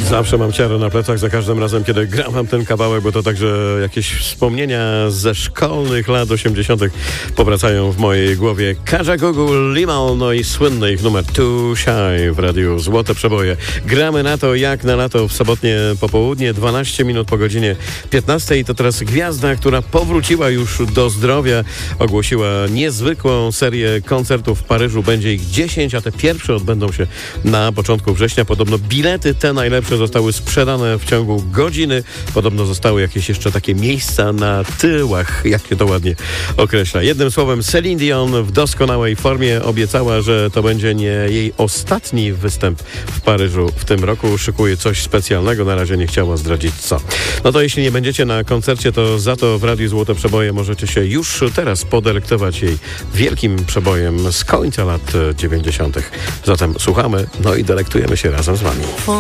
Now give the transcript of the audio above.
Zawsze mam ciarę na plecach za każdym razem, kiedy gram wam ten kawałek, bo to także jakieś wspomnienia ze szkolnych lat 80. powracają w mojej głowie. Kaja Google, Limal, no i słynny ich numer Too Shy w radiu Złote Przeboje. Gramy na to jak na lato w sobotnie popołudnie, 12 minut po godzinie 15. I to teraz gwiazda, która powróciła już do zdrowia, ogłosiła niezwykłą serię koncertów w Paryżu. Będzie ich 10, a te pierwsze odbędą się na początku września. Podobno bilety te najlepsze zostały sprzedane w ciągu godziny. Podobno zostały jakieś jeszcze takie miejsca na tyłach, jak się to ładnie określa. Jednym słowem, Celine Dion w doskonałej formie obiecała, że to będzie nie jej ostatni występ w Paryżu w tym roku. Szykuje coś specjalnego, na razie nie chciała zdradzić co. No to jeśli nie będziecie na koncercie, to za to w Radiu Złote Przeboje możecie się już teraz podelektować jej wielkim przebojem z końca lat 90. Zatem słuchamy, no i delektujemy się razem z wami.